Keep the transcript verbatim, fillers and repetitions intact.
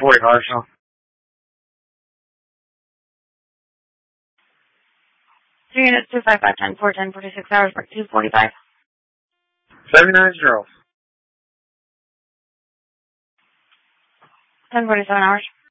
forty-five, so. Three units, two five five ten four ten forty six hours, break two forty five. Seventy-nine zero. Ten forty seven hours.